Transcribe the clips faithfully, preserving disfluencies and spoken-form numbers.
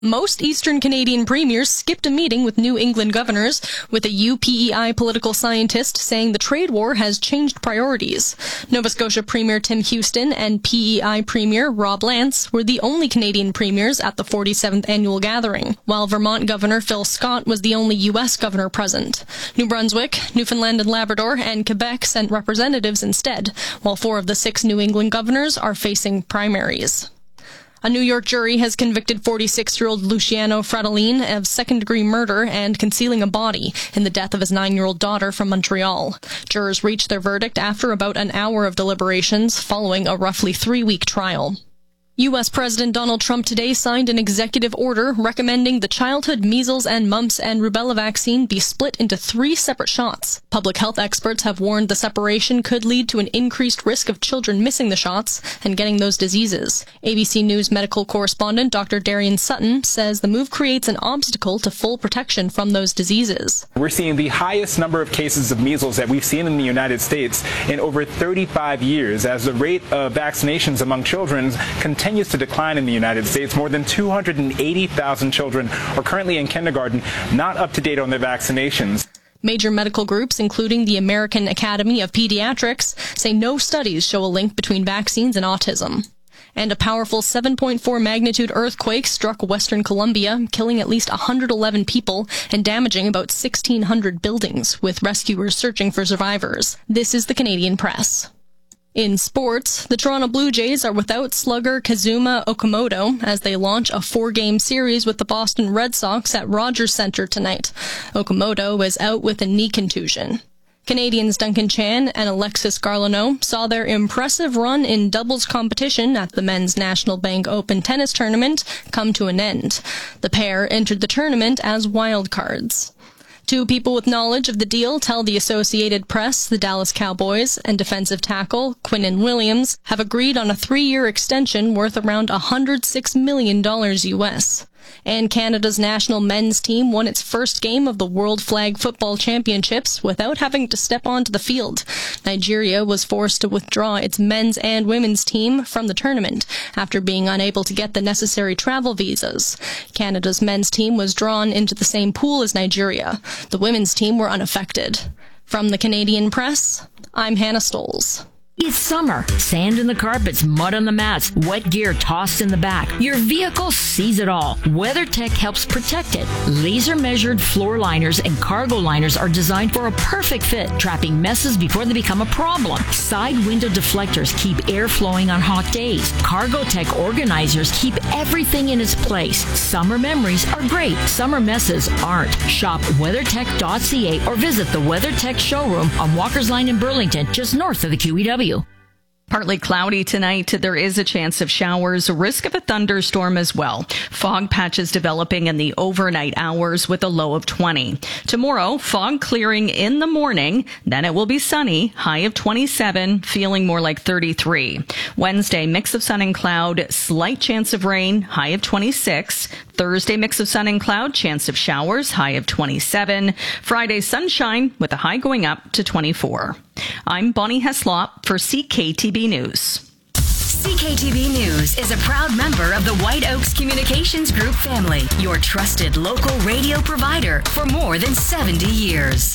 Most Eastern Canadian premiers skipped a meeting with New England governors, with a U P E I political scientist saying the trade war has changed priorities. Nova Scotia Premier Tim Houston and P E I Premier Rob Lance were the only Canadian premiers at the forty-seventh annual gathering, while Vermont Governor Phil Scott was the only U S governor present. New Brunswick, Newfoundland and Labrador, and Quebec sent representatives instead, while four of the six New England governors are facing primaries. A New York jury has convicted forty-six-year-old Luciano Fratellin of second-degree murder and concealing a body in the death of his nine-year-old daughter from Montreal. Jurors reached their verdict after about an hour of deliberations following a roughly three-week trial. U S President Donald Trump today signed an executive order recommending the childhood measles and mumps and rubella vaccine be split into three separate shots. Public health experts have warned the separation could lead to an increased risk of children missing the shots and getting those diseases. A B C News medical correspondent Doctor Darian Sutton says the move creates an obstacle to full protection from those diseases. We're seeing the highest number of cases of measles that we've seen in the United States in over thirty-five years, as the rate of vaccinations among children continues to decline in the United States. More than two hundred eighty thousand children are currently in kindergarten, not up to date on their vaccinations. Major medical groups, including the American Academy of Pediatrics, say no studies show a link between vaccines and autism. And a powerful seven point four magnitude earthquake struck Western Colombia, killing at least one hundred eleven people and damaging about sixteen hundred buildings, with rescuers searching for survivors. This is the Canadian Press. In sports, the Toronto Blue Jays are without slugger Kazuma Okamoto as they launch a four-game series with the Boston Red Sox at Rogers Centre tonight. Okamoto is out with a knee contusion. Canadians Duncan Chan and Alexis Garlineau saw their impressive run in doubles competition at the Men's National Bank Open Tennis Tournament come to an end. The pair entered the tournament as wildcards. Two people with knowledge of the deal tell the Associated Press the Dallas Cowboys and defensive tackle Quinnen Williams have agreed on a three-year extension worth around one hundred six million dollars U S. And Canada's national men's team won its first game of the World Flag Football Championships without having to step onto the field. Nigeria was forced to withdraw its men's and women's team from the tournament after being unable to get the necessary travel visas. Canada's men's team was drawn into the same pool as Nigeria. The women's team were unaffected. From the Canadian Press, I'm Hannah Stolz. It's summer. Sand in the carpets, mud on the mats, wet gear tossed in the back. Your vehicle sees it all. WeatherTech helps protect it. Laser-measured floor liners and cargo liners are designed for a perfect fit, trapping messes before they become a problem. Side window deflectors keep air flowing on hot days. CargoTech organizers keep everything in its place. Summer memories are great. Summer messes aren't. Shop weathertech dot c a or visit the WeatherTech showroom on Walker's Line in Burlington, just north of the Q E W. Partly cloudy tonight. There is a chance of showers, risk of a thunderstorm as well. Fog patches developing in the overnight hours with a low of twenty. Tomorrow, fog clearing in the morning. Then it will be sunny, high of twenty-seven, feeling more like thirty-three. Wednesday, mix of sun and cloud, slight chance of rain, high of twenty-six. Thursday, mix of sun and cloud, chance of showers, high of twenty-seven. Friday, sunshine with a high going up to twenty-four. I'm Bonnie Heslop for C K T B News. C K T B News is a proud member of the White Oaks Communications Group family, your trusted local radio provider for more than seventy years.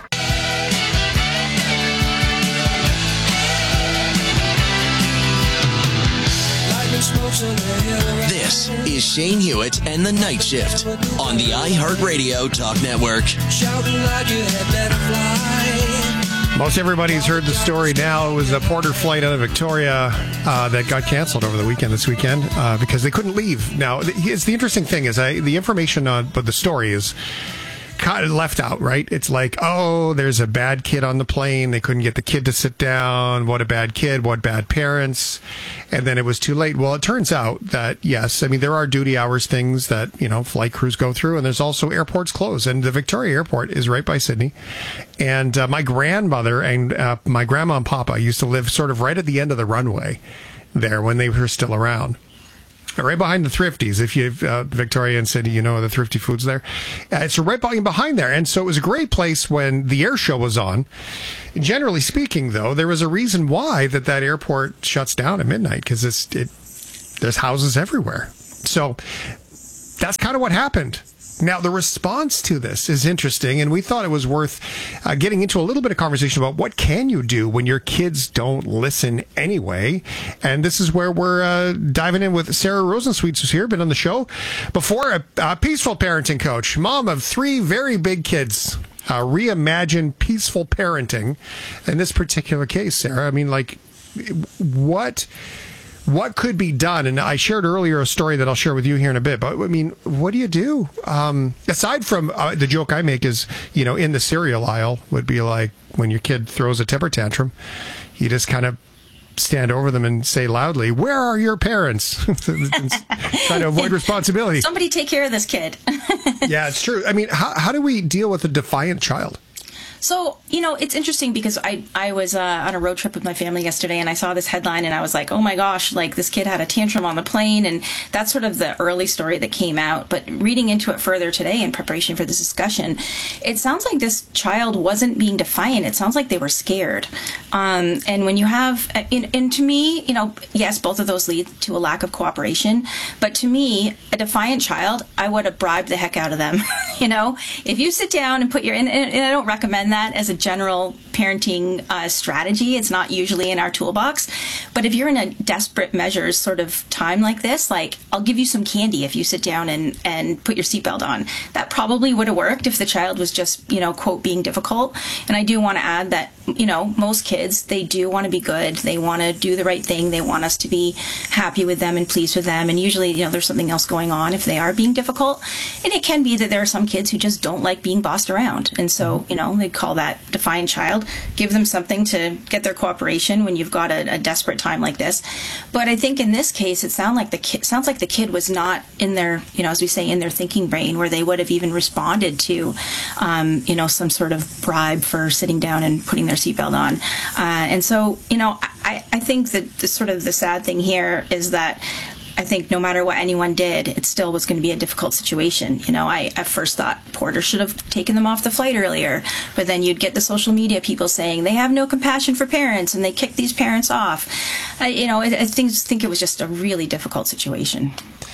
This is Shane Hewitt and the Night Shift on the iHeartRadio Talk Network. Most everybody's heard the story now. It was a Porter flight out of Victoria uh, that got canceled over the weekend, this weekend, uh, because they couldn't leave. Now, it's the interesting thing is I, the information on but the story is kind of left out, right? It's like, oh, there's a bad kid on the plane. They couldn't get the kid to sit down. What a bad kid. What bad parents. And then it was too late. Well, it turns out that, yes, I mean, there are duty hours things that, you know, flight crews go through, and there's also airports closed. And the Victoria Airport is right by Sydney. And uh, my grandmother and uh, my grandma and papa used to live sort of right at the end of the runway there when they were still around. Right behind the Thrifties, if you uh, Victoria and Sydney, you know the Thrifty Foods there. Uh, it's right behind there, and so it was a great place when the air show was on. Generally speaking, though, there was a reason why that that airport shuts down at midnight because it's it. There's houses everywhere. So that's kind of what happened. Now, the response to this is interesting, and we thought it was worth uh, getting into a little bit of conversation about what can you do when your kids don't listen anyway. And this is where we're uh, diving in with Sarah Rosensweet, who's here, been on the show before, a, a peaceful parenting coach, mom of three very big kids. Uh, reimagine peaceful parenting. In this particular case, Sarah, I mean, like, what... What could be done? And I shared earlier a story that I'll share with you here in a bit. But I mean, what do you do? Um, aside from uh, the joke I make is, you know, in the cereal aisle would be like when your kid throws a temper tantrum, you just kind of stand over them and say loudly, "Where are your parents?" Trying to avoid responsibility. Somebody take care of this kid. Yeah, it's true. I mean, how, how do we deal with a defiant child? So, you know, it's interesting because I, I was uh, on a road trip with my family yesterday and I saw this headline and I was like, oh my gosh, like this kid had a tantrum on the plane. And that's sort of the early story that came out. But reading into it further today in preparation for this discussion, it sounds like this child wasn't being defiant. It sounds like they were scared. Um, and when you have, and, and to me, you know, yes, both of those lead to a lack of cooperation. But to me, a defiant child, I would have bribed the heck out of them. You know, if you sit down and put your, and, and I don't recommend that as a general parenting uh, strategy. It's not usually in our toolbox. But if you're in a desperate measures sort of time like this, like I'll give you some candy if you sit down and, and put your seatbelt on. That probably would have worked if the child was just, you know, quote, being difficult. And I do want to add that, you know, most kids, they do want to be good. They want to do the right thing. They want us to be happy with them and pleased with them. And usually, you know, there's something else going on if they are being difficult. And it can be that there are some kids who just don't like being bossed around. And so, you know, they call that defiant child. Give them something to get their cooperation when you've got a, a desperate time like this. But I think in this case, it sound like the kid, sounds like the kid was not in their, you know, as we say, in their thinking brain where they would have even responded to, um, you know, some sort of bribe for sitting down and putting their seatbelt on. Uh, and so, you know, I, I think that the sort of the sad thing here is that I think no matter what anyone did, it still was going to be a difficult situation. You know, I at first thought Porter should have taken them off the flight earlier, but then you'd get the social media people saying they have no compassion for parents and they kick these parents off. I, you know, I, I think, think it was just a really difficult situation.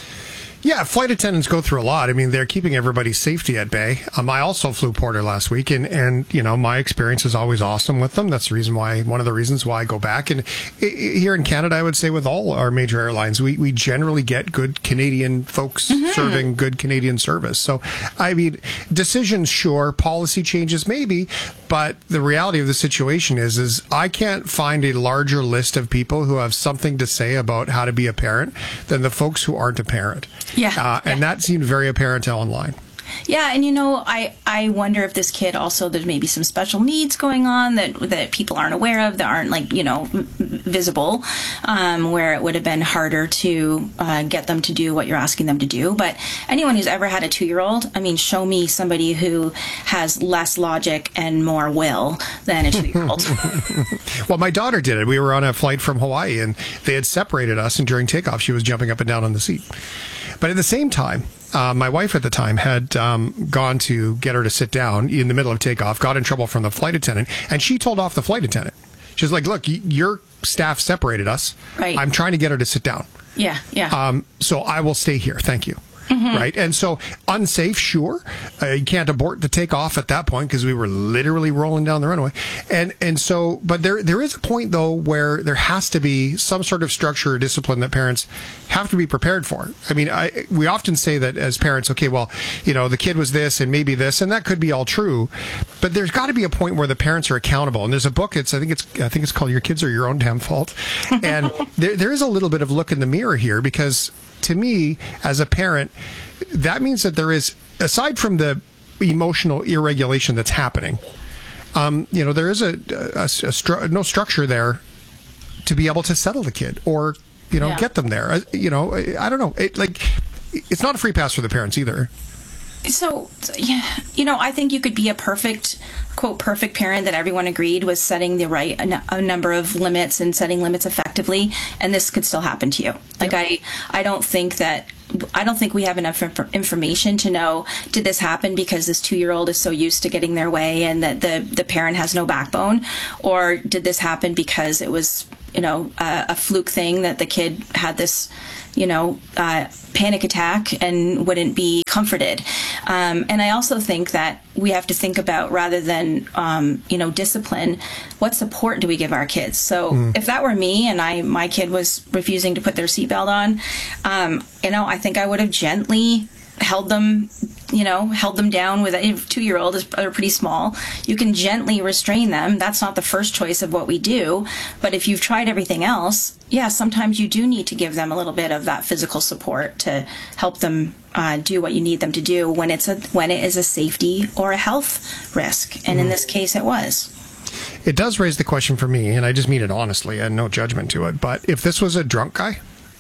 Yeah, flight attendants go through a lot. I mean, they're keeping everybody's safety at bay. Um, I also flew Porter last week, and, and, you know, my experience is always awesome with them. That's the reason why, one of the reasons why I go back. And I, here in Canada, I would say with all our major airlines, we, we generally get good Canadian folks mm-hmm. serving good Canadian service. So, I mean, decisions, sure, policy changes, maybe, but the reality of the situation is, is I can't find a larger list of people who have something to say about how to be a parent than the folks who aren't a parent. Yeah. Uh, and yeah. that seemed very apparent online. Yeah, and you know, I, I wonder if this kid also, there's maybe some special needs going on that that people aren't aware of, that aren't, like, you know, visible, um, where it would have been harder to uh, get them to do what you're asking them to do. But anyone who's ever had a two-year-old, I mean, show me somebody who has less logic and more will than a two-year-old. Well, my daughter did it. We were on a flight from Hawaii, and they had separated us, and during takeoff, she was jumping up and down on the seat. But at the same time, uh, my wife at the time had um, gone to get her to sit down in the middle of takeoff, got in trouble from the flight attendant, and she told off the flight attendant. She was like, look, y- your staff separated us. Right. I'm trying to get her to sit down. Yeah, yeah. Um, so I will stay here. Thank you. Mm-hmm. Right. And so unsafe, sure. Uh, you can't abort the takeoff at that point because we were literally rolling down the runway. And and so, but there there is a point, though, where there has to be some sort of structure or discipline that parents have to be prepared for. I mean, I, we often say that as parents, okay, well, you know, the kid was this and maybe this, and that could be all true. But there's got to be a point where the parents are accountable. And there's a book. It's I think it's I think it's called Your Kids Are Your Own Damn Fault. And there there is a little bit of look in the mirror here because, to me, as a parent, that means that there is, aside from the emotional irregulation that's happening, um, you know, there is a, a, a stru- no structure there to be able to settle the kid or, you know, yeah. get them there. You know, I don't know. It, like, it's not a free pass for the parents either. So, yeah, you know, I think you could be a perfect, quote, perfect parent that everyone agreed was setting the right a, a number of limits and setting limits effectively, and this could still happen to you. Like, yep. I, I don't think that, I don't think we have enough inf- information to know, did this happen because this two-year-old is so used to getting their way and that the, the parent has no backbone, or did this happen because it was you know, a, a fluke thing that the kid had this, you know, uh, panic attack and wouldn't be comforted. Um, and I also think that we have to think about, rather than, um, you know, discipline, what support do we give our kids? So mm. if that were me and I, my kid was refusing to put their seatbelt on, um, you know, I think I would have gently held them, you know, held them down with a two-year-old. Is they're pretty small. You can gently restrain them. That's not the first choice of what we do. But if you've tried everything else, yeah, sometimes you do need to give them a little bit of that physical support to help them uh, do what you need them to do when it's a when it is a safety or a health risk. And mm-hmm. in this case, it was. It does raise the question for me, and I just mean it honestly and no judgment to it. But if this was a drunk guy,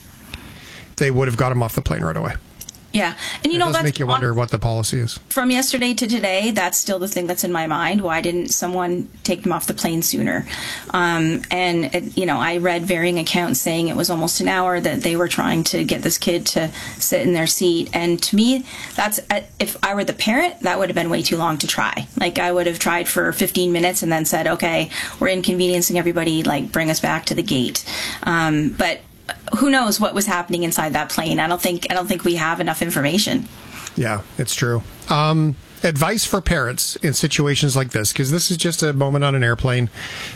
they would have got him off the plane right away. Yeah. And you it know, does that's make you wonder on, what the policy is. From yesterday to today, that's still the thing that's in my mind. Why didn't someone take them off the plane sooner? Um, and, it, you know, I read varying accounts saying it was almost an hour that they were trying to get this kid to sit in their seat. And to me, that's, if I were the parent, that would have been way too long to try. Like, I would have tried for fifteen minutes and then said, okay, we're inconveniencing everybody, like, bring us back to the gate. Um, but who knows what was happening inside that plane? I don't think I don't think we have enough information. Yeah, it's true. Um, advice for parents in situations like this, because this is just a moment on an airplane.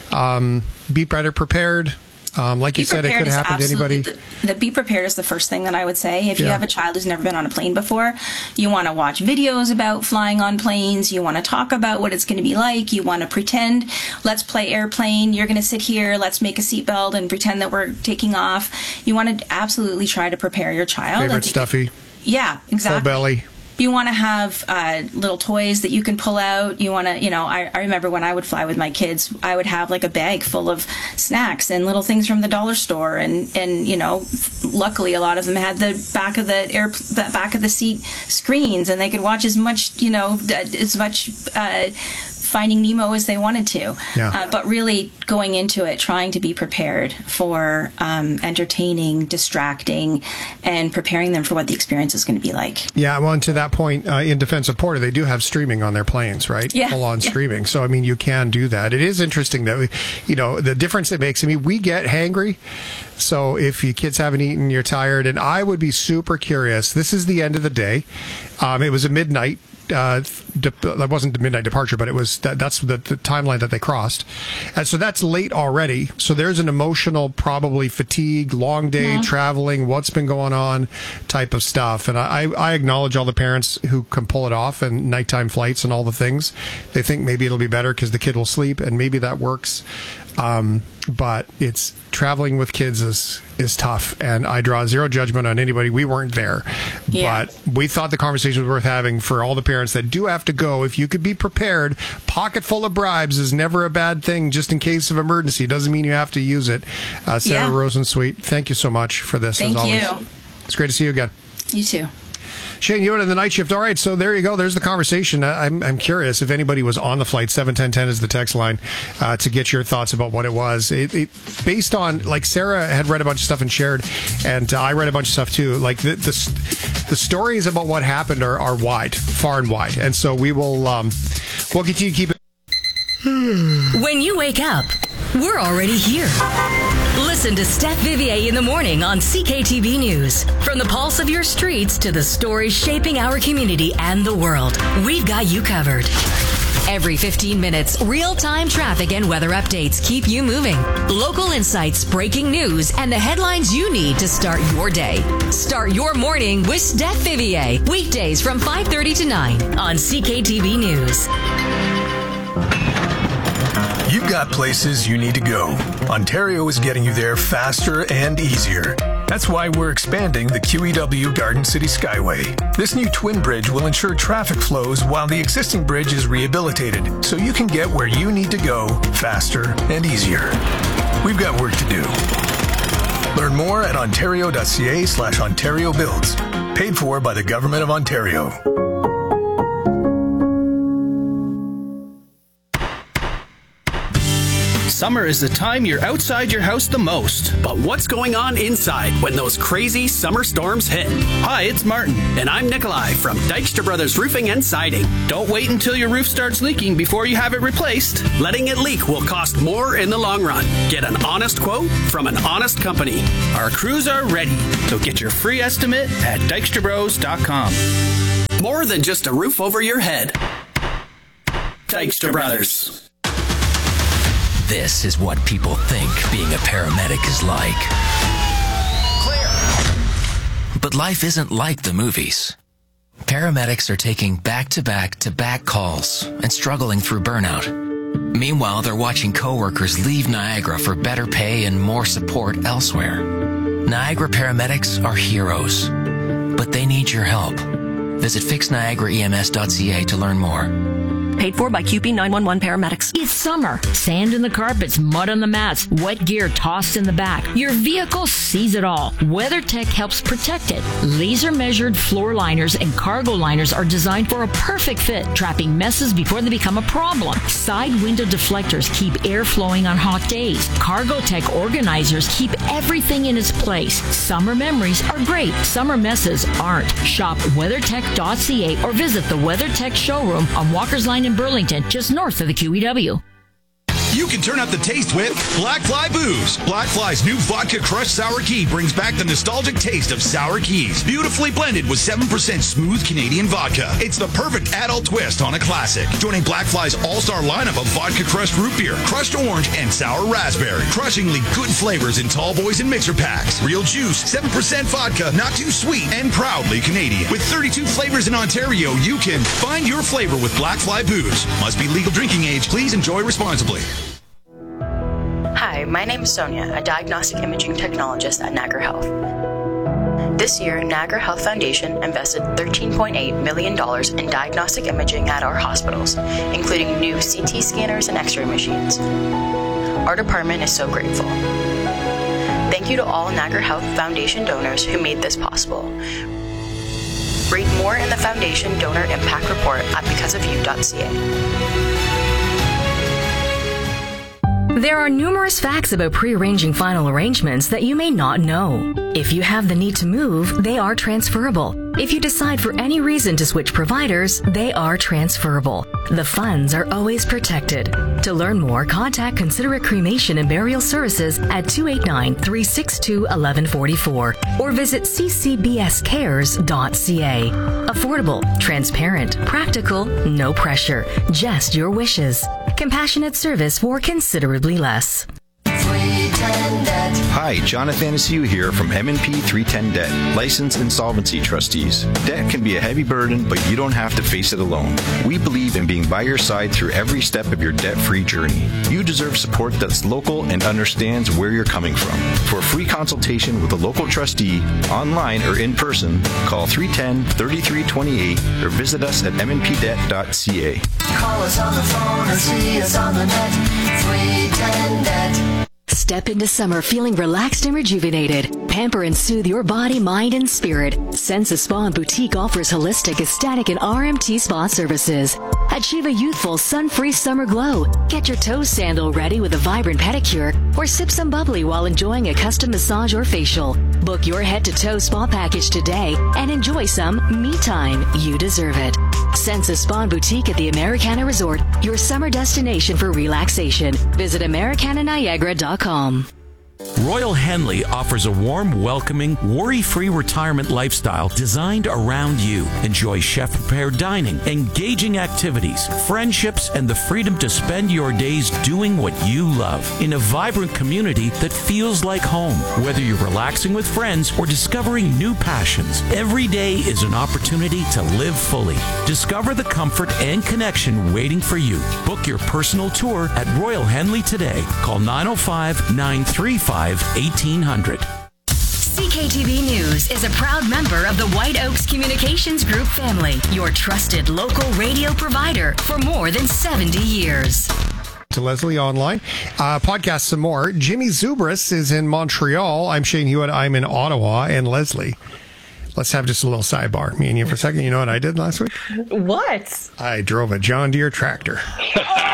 Um, be better prepared. Um, like be you said, it could happen to anybody. The, the be prepared is the first thing that I would say. If yeah. you have a child who's never been on a plane before, you want to watch videos about flying on planes. You want to talk about what it's going to be like. You want to pretend, let's play airplane. You're going to sit here. Let's make a seatbelt and pretend that we're taking off. You want to absolutely try to prepare your child. Favorite stuffy. Yeah, exactly. Full belly. You want to have uh, little toys that you can pull out. You want to, you know, I, I remember when I would fly with my kids, I would have like a bag full of snacks and little things from the dollar store. And, and you know, luckily a lot of them had the back of the air, the back of the seat screens, and they could watch as much, you know, as much uh, Finding Nemo as they wanted to. Yeah. Uh, but really going into it, trying to be prepared for um, entertaining, distracting, and preparing them for what the experience is going to be like. Yeah, well, and to that point, uh, in defense of Porter, they do have streaming on their planes, right? Yeah. Full-on yeah. streaming. So, I mean, you can do that. It is interesting that, we, you know, the difference it makes. I mean, we get hangry. So if your kids haven't eaten, you're tired. And I would be super curious. This is the end of the day. Um, it was a midnight. Uh, de- that wasn't the midnight departure, but it was that, that's the, the timeline that they crossed. And so that's late already. So there's an emotional, probably fatigue, long day, yeah. traveling, what's been going on type of stuff. And I, I acknowledge all the parents who can pull it off and nighttime flights and all the things. They think maybe it'll be better because the kid will sleep, and maybe that works. Um, but it's traveling with kids is, is tough, and I draw zero judgment on anybody. We weren't there, yeah. but we thought the conversation was worth having for all the parents that do have to go. If you could be prepared, pocket full of bribes is never a bad thing, just in case of emergency. It doesn't mean you have to use it. Uh, Sarah yeah. Rosensweet, thank you so much for this. Thank as always. you. It's great to see you again. You too. Shane Hewitt in the night shift. All right, so there you go. There's the conversation. I'm I'm curious if anybody was on the flight. seven ten ten is the text line uh, to get your thoughts about what it was. It, it based on, like, Sarah had read a bunch of stuff and shared, and uh, I read a bunch of stuff too. Like the the, the stories about what happened are, are wide, far and wide, and so we will um, we'll continue to keep it. When you wake up, we're already here. Listen to Steph Vivier in the morning on C K T V News. From the pulse of your streets to the stories shaping our community and the world, we've got you covered. Every fifteen minutes, real-time traffic and weather updates keep you moving. Local insights, breaking news, and the headlines you need to start your day. Start your morning with Steph Vivier. Weekdays from five thirty to nine on C K T V News. You've got places you need to go. Ontario is getting you there faster and easier. That's why we're expanding the Q E W Garden City Skyway. This new twin bridge will ensure traffic flows while the existing bridge is rehabilitated, so you can get where you need to go faster and easier. We've got work to do. Learn more at ontario.ca slash Ontario Builds. Paid for by the Government of Ontario. Summer is the time you're outside your house the most. But what's going on inside when those crazy summer storms hit? Hi, it's Martin. And I'm Nikolai from Dykstra Brothers Roofing and Siding. Don't wait until your roof starts leaking before you have it replaced. Letting it leak will cost more in the long run. Get an honest quote from an honest company. Our crews are ready, so get your free estimate at dykstra bros dot com. More than just a roof over your head. Dykstra Brothers. This is what people think being a paramedic is like. Clear. But life isn't like the movies. Paramedics are taking back-to-back-to-back calls and struggling through burnout. Meanwhile, they're watching coworkers leave Niagara for better pay and more support elsewhere. Niagara paramedics are heroes, but they need your help. Visit fix niagara e m s dot c a to learn more. Paid for by Q P nine one one paramedics. It's summer. Sand in the carpets, mud on the mats, wet gear tossed in the back. Your vehicle sees it all. WeatherTech helps protect it. Laser measured floor liners and cargo liners are designed for a perfect fit, trapping messes before they become a problem. Side window deflectors keep air flowing on hot days. CargoTech organizers keep everything in its place. Summer memories are great. Summer messes aren't. Shop weather tech dot c a or visit the WeatherTech showroom on Walker's Line in Burlington, just north of the Q E W. You can turn up the taste with Black Fly Booze. Black Fly's new Vodka Crushed Sour Key brings back the nostalgic taste of sour keys, beautifully blended with seven percent smooth Canadian vodka. It's the perfect adult twist on a classic. Joining Black Fly's all-star lineup of Vodka Crushed Root Beer, Crushed Orange, and Sour Raspberry. Crushingly good flavors in tall boys and mixer packs. Real juice, seven percent vodka, not too sweet, and proudly Canadian. With thirty-two flavors in Ontario, you can find your flavor with Black Fly Booze. Must be legal drinking age. Please enjoy responsibly. Hi, my name is Sonia, a diagnostic imaging technologist at Niagara Health. This year, Niagara Health Foundation invested thirteen point eight million dollars in diagnostic imaging at our hospitals, including new C T scanners and X-ray machines. Our department is so grateful. Thank you to all Niagara Health Foundation donors who made this possible. Read more in the Foundation Donor Impact Report at because of you dot c a. There are numerous facts about pre-arranging final arrangements that you may not know. If you have the need to move, they are transferable. If you decide for any reason to switch providers, they are transferable. The funds are always protected. To learn more, contact Considerate Cremation and Burial Services at two eight nine, three six two, one one four four or visit c c b s cares dot c a. Affordable, transparent, practical, no pressure, just your wishes. Compassionate service for considerably less. Hi, John Athanasiou here from M and P three ten Debt, licensed insolvency trustees. Debt can be a heavy burden, but you don't have to face it alone. We believe in being by your side through every step of your debt-free journey. You deserve support that's local and understands where you're coming from. For a free consultation with a local trustee, online or in person, call three one zero, three three two eight or visit us at m n p debt dot c a. Call us on the phone or see us on the net. three ten debt. Step into summer feeling relaxed and rejuvenated. Pamper and soothe your body, mind, and spirit. Sensa Spa and Boutique offers holistic, aesthetic, and R M T spa services. Achieve a youthful, sun-free summer glow. Get your toe sandal ready with a vibrant pedicure or sip some bubbly while enjoying a custom massage or facial. Book your head-to-toe spa package today and enjoy some me time. You deserve it. Sensa Spa and Boutique at the Americana Resort, your summer destination for relaxation. Visit americana niagara dot com. Royal Henley offers a warm, welcoming, worry-free retirement lifestyle designed around you. Enjoy chef-prepared dining, engaging activities, friendships, and the freedom to spend your days doing what you love in a vibrant community that feels like home. Whether you're relaxing with friends or discovering new passions, every day is an opportunity to live fully. Discover the comfort and connection waiting for you. Book your personal tour at Royal Henley today. Call nine oh five, nine three five, eighteen hundred. C K T V News is a proud member of the White Oaks Communications Group family, your trusted local radio provider for more than seventy years. To Leslie online. Uh, podcast some more. Jimmy Zubris is in Montreal. I'm Shane Hewitt. I'm in Ottawa. And Leslie, let's have just a little sidebar. Me and you for a second. You know what I did last week? What? I drove a John Deere tractor. Oh,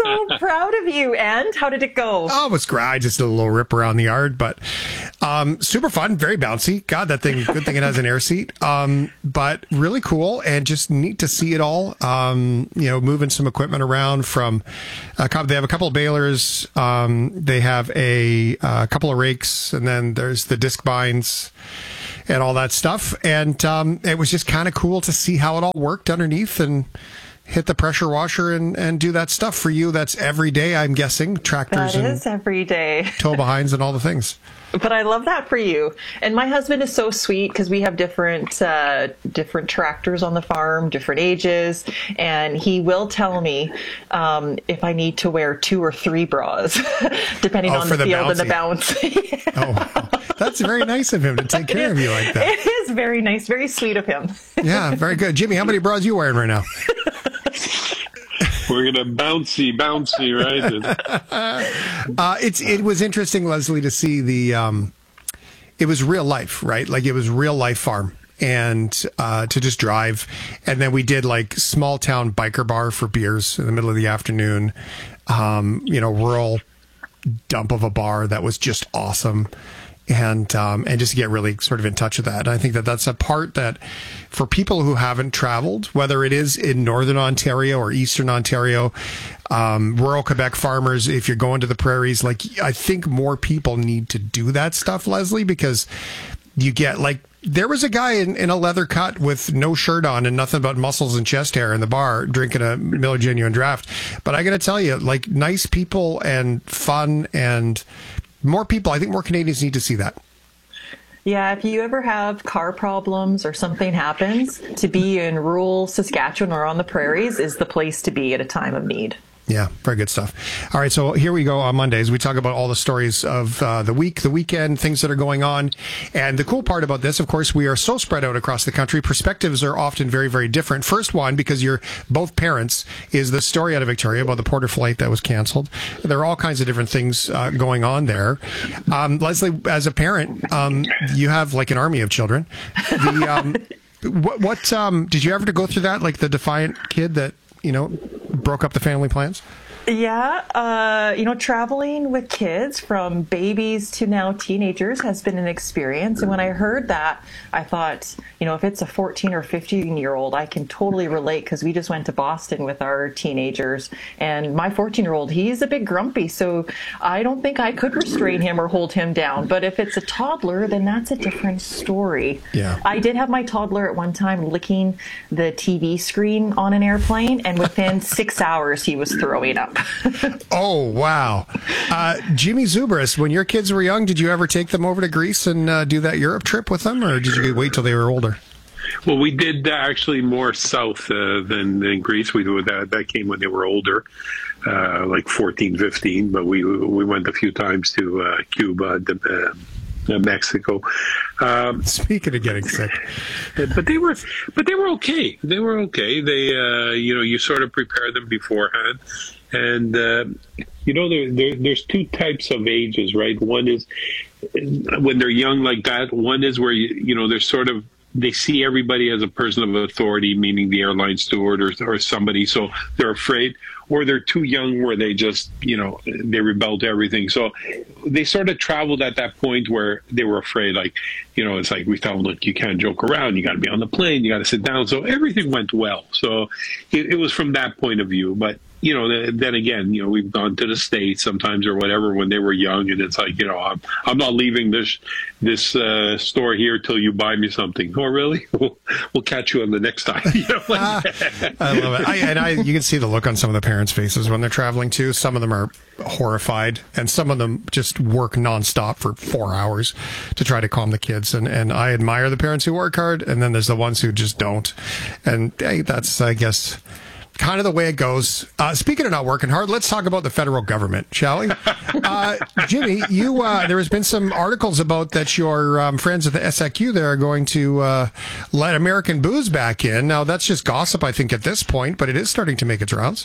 so proud of you. And how did it go? Oh, it was great. I just did a little rip around the yard, but um, super fun, very bouncy. God, that thing, good thing it has an air seat. Um, but really cool and just neat to see it all. Um, you know, moving some equipment around from a couple, they have a couple of balers. Um, they have a, a couple of rakes, and then there's the disc binds and all that stuff. And um, it was just kind of cool to see how it all worked underneath and hit the pressure washer and, and do that stuff. For you, that's every day, I'm guessing. Tractors That and is every day. tow behinds and all the things. But I love that for you. And my husband is so sweet because we have different uh, different tractors on the farm, different ages, and he will tell me um, if I need to wear two or three bras, depending Oh, on for the the field and the bouncy. bounce. Oh, wow. That's very nice of him to take care of you like that. It is very nice, very sweet of him. Yeah, very good. Jimmy, how many bras are you wearing right now? We're gonna bouncy, bouncy, right? uh, it's it was interesting, Leslie, to see the. Um, it was real life, right? Like it was real life farm, and uh, to just drive, and then we did like small town biker bar for beers in the middle of the afternoon. Um, you know, rural dump of a bar that was just awesome. And um, and just to get really sort of in touch with that. And I think that that's a part that for people who haven't traveled, whether it is in Northern Ontario or Eastern Ontario, um, rural Quebec farmers, if you're going to the prairies, like I think more people need to do that stuff, Leslie, because you get like, there was a guy in, in a leather cut with no shirt on and nothing but muscles and chest hair in the bar drinking a Miller Genuine Draft. But I got to tell you, like nice people and fun and more people. I think more Canadians need to see that. Yeah, if you ever have car problems or something happens, to be in rural Saskatchewan or on the prairies is the place to be at a time of need. Yeah, very good stuff. All right, so here we go on Mondays. We talk about all the stories of uh, the week, the weekend, things that are going on. And the cool part about this, of course, we are so spread out across the country. Perspectives are often very, very different. First one, because you're both parents, is the story out of Victoria about the Porter flight that was canceled. There are all kinds of different things uh, going on there. Um, Leslie, as a parent, um, you have like an army of children. The, um, what, what um, did you ever go through that, like the defiant kid that, you know, broke up the family plans? Yeah, uh, you know, traveling with kids from babies to now teenagers has been an experience. And when I heard that, I thought, you know, if it's a fourteen or fifteen year old, I can totally relate because we just went to Boston with our teenagers. And my fourteen year old, he's a bit grumpy. So I don't think I could restrain him or hold him down. But if it's a toddler, then that's a different story. Yeah. I did have my toddler at one time licking the T V screen on an airplane. And within six hours, he was throwing up. Oh, wow. Uh, Jimmy Zubris, when your kids were young, did you ever take them over to Greece and uh, do that Europe trip with them, or did you wait till they were older? Well, we did uh, actually more south uh, than, than Greece. We that that came when they were older, uh, like fourteen, fifteen. But we we went a few times to uh, Cuba, uh, uh, Mexico. Um, Speaking of getting sick, but they were, but they were okay. They were okay. They, uh, you know, you sort of prepare them beforehand. And, uh, you know, there, there, there's two types of ages, right? One is when they're young like that. One is where, you, you know, they're sort of, they see everybody as a person of authority, meaning the airline steward or, or somebody. So they're afraid, or they're too young where they just, you know, they rebel to everything. So they sort of traveled at that point where they were afraid, like, you know, it's like we tell them, look, you can't joke around. You got to be on the plane. You got to sit down. So everything went well. So it, it was from that point of view. But, you know, then again, you know, we've gone to the States sometimes or whatever when they were young, and it's like, you know, I'm, I'm not leaving this this uh, store here till you buy me something. Oh, really? We'll, we'll catch you on the next time. You know, like, I love it. I, and I, you can see the look on some of the parents' faces when they're traveling too. Some of them are horrified, and some of them just work nonstop for four hours to try to calm the kids. And, and I admire the parents who work hard, and then there's the ones who just don't. And hey, that's, I guess, kind of the way it goes. Uh, speaking of not working hard, let's talk about the federal government, shall we? Uh, Jimmy, you uh, there has been some articles about that your um, friends at the S A Q there are going to uh, let American booze back in. Now, that's just gossip, I think, at this point, but it is starting to make its rounds.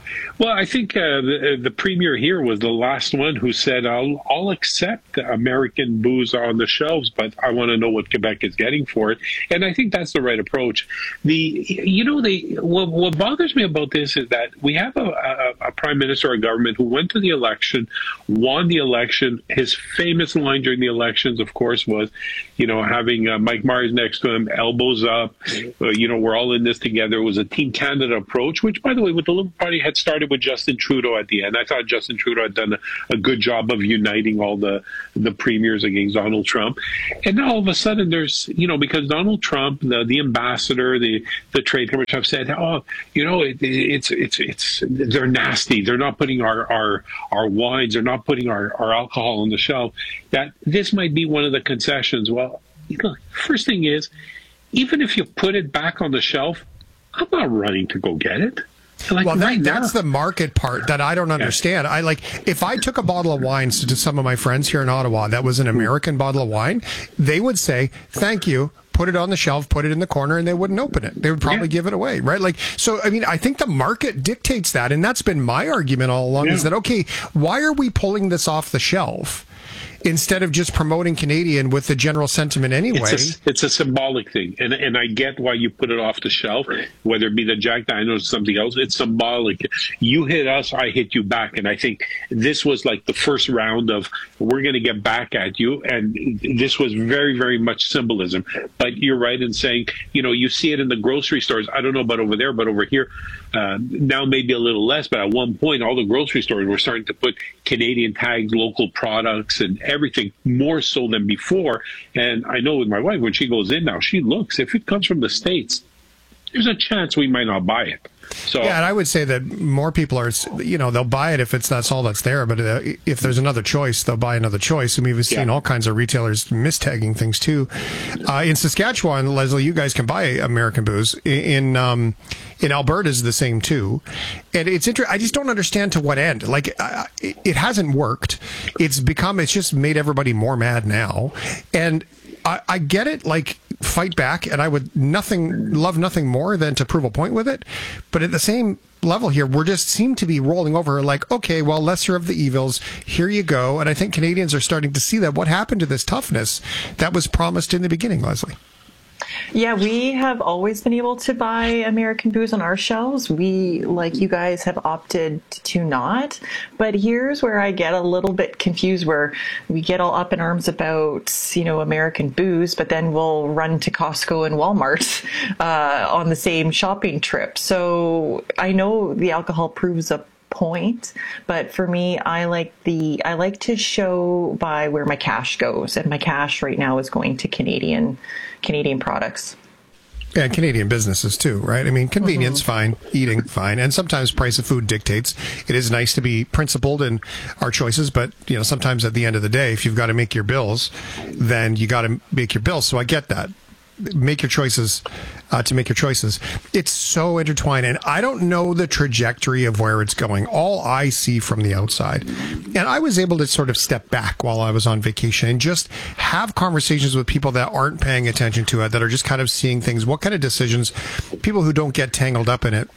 Well, I think uh, the, the premier here was the last one who said, I'll, I'll accept American booze on the shelves, but I want to know what Quebec is getting for it. And I think that's the right approach. The, you know, the, what, what bothers me about this is that we have a, a, a prime minister, a government who went to the election, won the election. His famous line during the elections, of course, was, you know, having uh, Mike Myers next to him, elbows up, uh, you know, we're all in this together. It was a Team Canada approach, which, by the way, with the Liberal Party had started with Justin Trudeau at the end. I thought Justin Trudeau had done a, a good job of uniting all the, the premiers against Donald Trump. And now all of a sudden there's, you know, because Donald Trump, the, the ambassador, the, the trade commissioner have said, oh, you know, it, it's, it's, it's, they're nasty. They're not putting our, our, our wines, they're not putting our, our alcohol on the shelf. That this might be one of the concessions. Well, look, first thing is, even if you put it back on the shelf, I'm not running to go get it. Like well, that, right that's the market part that I don't understand. I like if I took a bottle of wine to, to some of my friends here in Ottawa that was an American bottle of wine, they would say, thank you, put it on the shelf, put it in the corner, and they wouldn't open it. They would probably yeah. give it away, right? Like, so, I mean, I think the market dictates that, and that's been my argument all along, yeah. is that, okay, why are we pulling this off the shelf instead of just promoting Canadian with the general sentiment anyway? It's a, it's a symbolic thing, and and I get why you put it off the shelf, whether it be the Jack Daniels or something else. It's symbolic. You hit us, I hit you back, and I think this was like the first round of we're going to get back at you, and this was very, very much symbolism. But you're right in saying, you know, you see it in the grocery stores. I don't know about over there, but over here, uh, now maybe a little less, but at one point, all the grocery stores were starting to put Canadian tags, local products, and everything more so than before. And I know with my wife, when she goes in now, she looks, if it comes from the States, there's a chance we might not buy it. So yeah, and I would say that more people are, you know, they'll buy it if it's that's all that's there. But uh, if there's another choice, they'll buy another choice. And we've seen yeah. all kinds of retailers mistagging things too. Uh, in Saskatchewan, Leslie, you guys can buy American booze. In um, in Alberta is the same too. And it's interesting. I just don't understand to what end. Like uh, it, it hasn't worked. It's become. It's just made everybody more mad now. And I, I get it. Like. Fight back, and I would nothing love nothing more than to prove a point with it. But at the same level here, we're just seem to be rolling over like, okay, well, lesser of the evils, here you go. And I think Canadians are starting to see that. What happened to this toughness that was promised in the beginning, Leslie? Yeah, we have always been able to buy American booze on our shelves. We, like you guys, have opted to not. But here's where I get a little bit confused, where we get all up in arms about, you know, American booze, but then we'll run to Costco and Walmart uh, on the same shopping trip. So I know the alcohol proves a point, but for me, I like the I like to show by where my cash goes, and my cash right now is going to Canadian Canadian products. Yeah, Canadian businesses too, right? I mean, convenience, Mm-hmm. fine. Eating, fine. And sometimes price of food dictates. It is nice to be principled in our choices, but, you know, sometimes at the end of the day, if you've got to make your bills, then you got to make your bills. So I get that. Make your choices uh, to make your choices. It's so intertwined, and I don't know the trajectory of where it's going. All I see from the outside, and I was able to sort of step back while I was on vacation and just have conversations with people that aren't paying attention to it, that are just kind of seeing things. What kind of decisions? People who don't get tangled up in it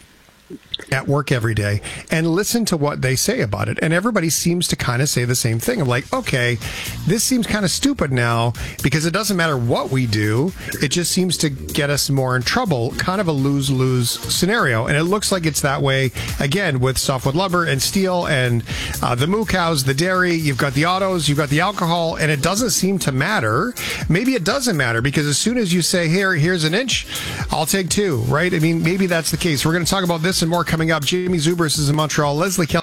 at work every day, and listen to what they say about it. And everybody seems to kind of say the same thing. I'm like, okay, this seems kind of stupid now, because it doesn't matter what we do. It just seems to get us more in trouble, kind of a lose-lose scenario. And it looks like it's that way, again, with softwood lumber and steel and uh, the moo cows, the dairy, you've got the autos, you've got the alcohol, and it doesn't seem to matter. Maybe it doesn't matter, because as soon as you say, here, here's an inch, I'll take two, right? I mean, maybe that's the case. We're going to talk about this and more coming up. Jamie Zubris is in Montreal. Leslie Kelly.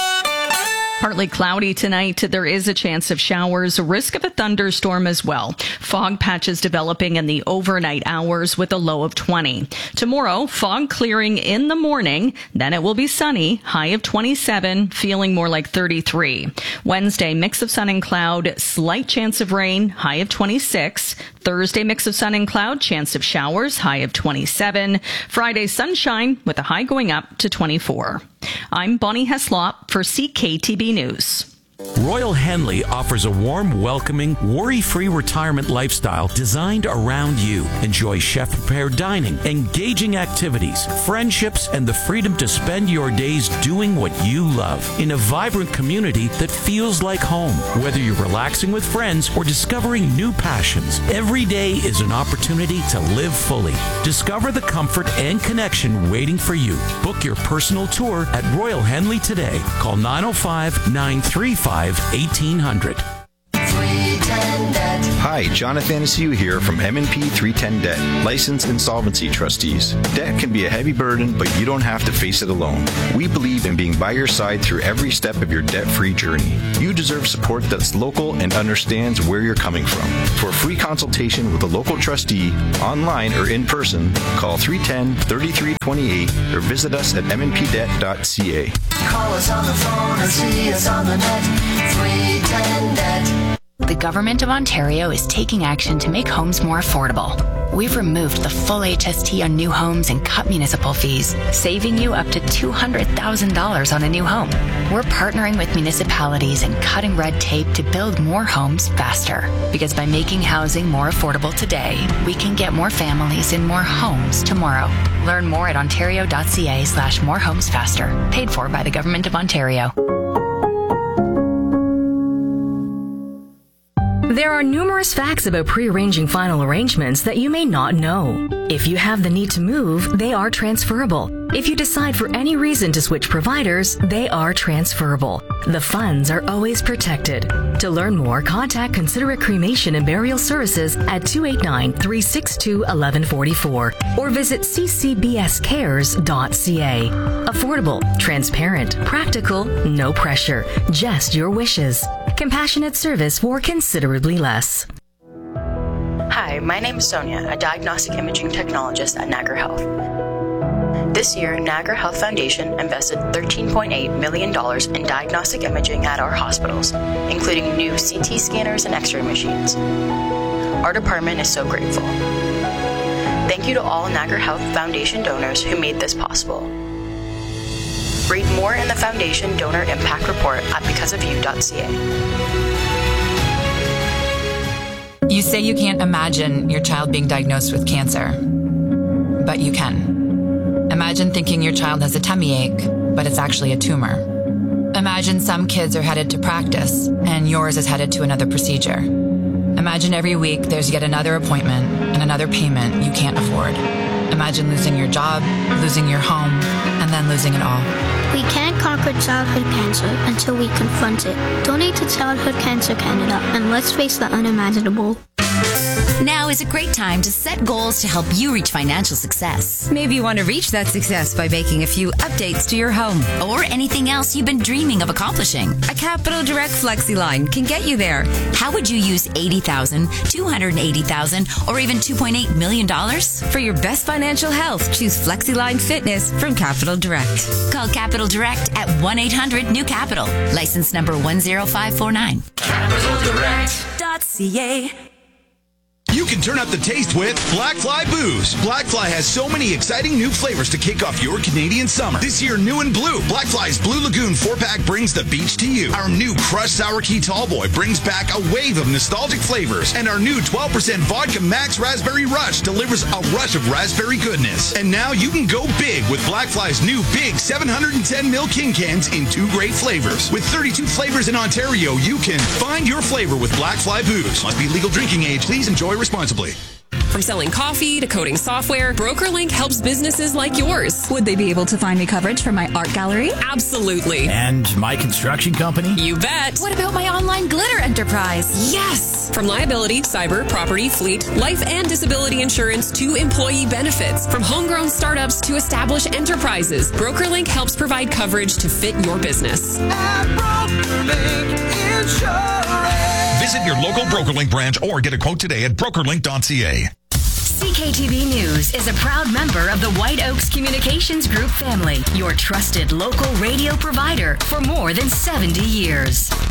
Partly cloudy tonight. There is a chance of showers, risk of a thunderstorm as well. Fog patches developing in the overnight hours with a low of twenty. Tomorrow, fog clearing in the morning. Then it will be sunny, high of twenty-seven, feeling more like thirty-three. Wednesday, mix of sun and cloud, slight chance of rain, high of twenty-six. Thursday, mix of sun and cloud, chance of showers, high of twenty-seven. Friday, sunshine with a high going up to twenty-four. I'm Bonnie Heslop for C K T B News. Royal Henley offers a warm, welcoming, worry-free retirement lifestyle designed around you. Enjoy chef-prepared dining, engaging activities, friendships, and the freedom to spend your days doing what you love in a vibrant community that feels like home. Whether you're relaxing with friends or discovering new passions, every day is an opportunity to live fully. Discover the comfort and connection waiting for you. Book your personal tour at Royal Henley today. Call nine oh five, nine three five, eighteen hundred. Hi, Jonathan Anaciu here from M and P three ten Debt, licensed insolvency trustees. Debt can be a heavy burden, but you don't have to face it alone. We believe in being by your side through every step of your debt-free journey. You deserve support that's local and understands where you're coming from. For a free consultation with a local trustee, online or in person, call three one zero, three three two eight or visit us at m n p debt dot c a. Call us on the phone or see us on the net. three ten debt. The Government of Ontario is taking action to make homes more affordable. We've removed the full H S T on new homes and cut municipal fees, saving you up to two hundred thousand dollars on a new home. We're partnering with municipalities and cutting red tape to build more homes faster. Because by making housing more affordable today, we can get more families in more homes tomorrow. Learn more at ontario.ca slash more homes faster. Paid for by the Government of Ontario. There are numerous facts about pre-arranging final arrangements that you may not know. If you have the need to move, they are transferable. If you decide for any reason to switch providers, they are transferable. The funds are always protected. To learn more, contact Considerate Cremation and Burial Services at two eight nine, three six two, one one four four or visit c c b s cares dot c a. Affordable, transparent, practical, no pressure, just your wishes. Compassionate service for considerably less. Hi, my name is Sonia, a diagnostic imaging technologist at Niagara Health. This year, Niagara Health Foundation invested thirteen point eight million dollars in diagnostic imaging at our hospitals, including new C T scanners and X-ray machines. Our department is so grateful. Thank you to all Niagara Health Foundation donors who made this possible. Read more in the Foundation Donor Impact Report at because of you dot c a. You say you can't imagine your child being diagnosed with cancer, but you can. Imagine thinking your child has a tummy ache, but it's actually a tumor. Imagine some kids are headed to practice, and yours is headed to another procedure. Imagine every week there's yet another appointment and another payment you can't afford. Imagine losing your job, losing your home, and then losing it all. We can't conquer childhood cancer until we confront it. Donate to Childhood Cancer Canada and let's face the unimaginable. Now is a great time to set goals to help you reach financial success. Maybe you want to reach that success by making a few updates to your home or anything else you've been dreaming of accomplishing. A Capital Direct FlexiLine can get you there. How would you use eighty thousand dollars, two hundred eighty thousand dollars, or even two point eight million dollars? For your best financial health, choose FlexiLine Fitness from Capital Direct. Call Capital Direct at one eight hundred new capital. License number one zero five four nine. capital direct dot c a. You can turn up the taste with Black Fly Booze. Black Fly has so many exciting new flavors to kick off your Canadian summer. This year, new and blue, Black Fly's Blue Lagoon four-pack brings the beach to you. Our new Crushed Sour Key Tallboy brings back a wave of nostalgic flavors. And our new twelve percent Vodka Max Raspberry Rush delivers a rush of raspberry goodness. And now you can go big with Black Fly's new big seven hundred ten milliliter King Cans in two great flavors. With thirty-two flavors in Ontario, you can find your flavor with Black Fly Booze. Must be legal drinking age. Please enjoy responsibly. From selling coffee to coding software, BrokerLink helps businesses like yours. Would they be able to find me coverage for my art gallery? Absolutely. And my construction company? You bet. What about my online glitter enterprise? Yes. From liability, cyber, property, fleet, life and disability insurance to employee benefits. From homegrown startups to established enterprises, BrokerLink helps provide coverage to fit your business. At BrokerLink Insurance. Visit your local BrokerLink branch or get a quote today at broker link dot c a. C K T V News is a proud member of the White Oaks Communications Group family, your trusted local radio provider for more than seventy years.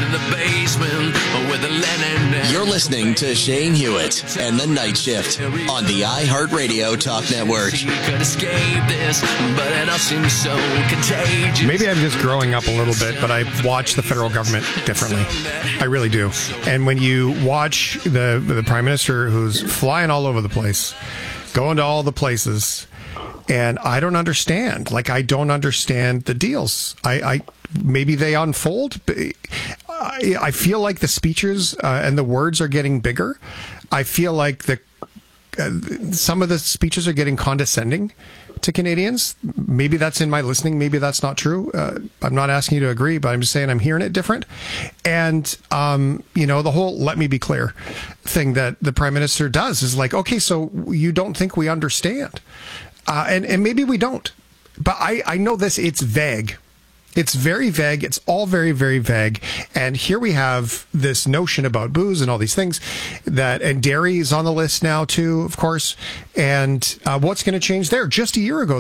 in the basement with a Lennon. You're listening to Shane Hewitt and the Night Shift on the iHeartRadio Talk Network. She could escape this, but it all seems so contagious. Maybe I'm just growing up a little bit, but I watch the federal government differently. I really do. And when you watch the the prime minister who's flying all over the place, going to all the places, and I don't understand. Like, I don't understand the deals. I, I maybe they unfold. I, I feel like the speeches uh, and the words are getting bigger. I feel like the uh, some of the speeches are getting condescending to Canadians. Maybe that's in my listening. Maybe that's not true. Uh, I'm not asking you to agree, but I'm just saying I'm hearing it different. And, um, you know, the whole let me be clear thing that the prime minister does is like, okay, so you don't think we understand. Uh, and, and maybe we don't. But I, I know this, it's vague. It's very vague. It's all very, very vague. And here we have this notion about booze and all these things that, and dairy is on the list now too, of course. And uh, what's going to change there? Just a year ago,